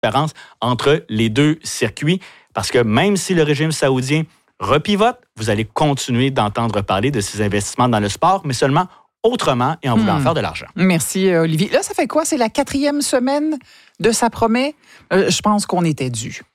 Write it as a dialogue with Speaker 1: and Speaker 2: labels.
Speaker 1: différence entre les deux circuits. Parce que même si le régime saoudien repivote, vous allez continuer d'entendre parler de ces investissements dans le sport, mais seulement autrement et en voulant faire de l'argent.
Speaker 2: Merci, Olivier. Là, ça fait quoi? C'est la 4e semaine de sa promesse? Je pense qu'on était dû.